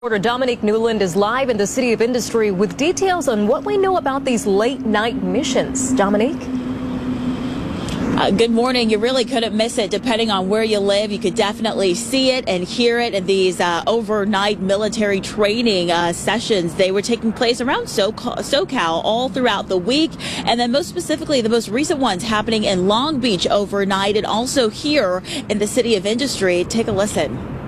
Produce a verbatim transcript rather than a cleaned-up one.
Reporter Dominique Newland is live in the City of Industry with details on what we know about these late night missions. Dominique? Uh, good morning. You really couldn't miss it. Depending on where you live, you could definitely see it and hear it in these uh, overnight military training uh, sessions. They were taking place around SoCal, SoCal all throughout the week. And then most specifically, the most recent ones happening in Long Beach overnight and also here in the City of Industry. Take a listen.